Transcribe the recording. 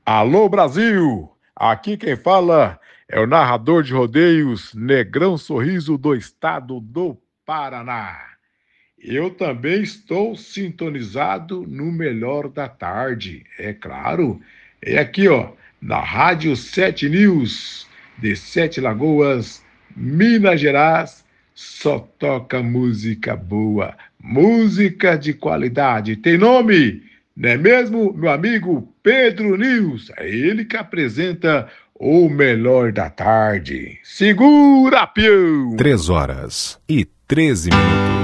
Alô Brasil! Aqui quem fala é o narrador de rodeios Negrão Sorriso do estado do Paraná. Eu também estou sintonizado no Melhor da Tarde, é claro. É aqui, ó, na Rádio 7 News, de Sete Lagoas, Minas Gerais, só toca música boa, música de qualidade. Tem nome, não é mesmo, meu amigo Pedro News? É ele que apresenta o Melhor da Tarde. Segura, peão! 3 horas e 13 minutos.